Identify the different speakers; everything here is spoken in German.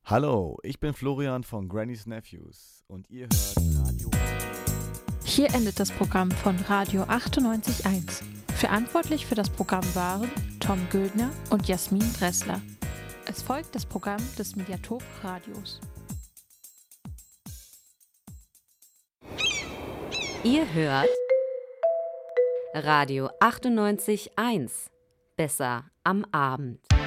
Speaker 1: Hallo, ich bin Florian von Granny's Nephews und ihr hört Radio.
Speaker 2: Hier endet das Programm von Radio 98.1. Verantwortlich für das Programm waren Tom Güldner und Jasmin Dressler. Es folgt das Programm des Mediathok Radios.
Speaker 3: Ihr hört Radio 98.1. Besser am Abend.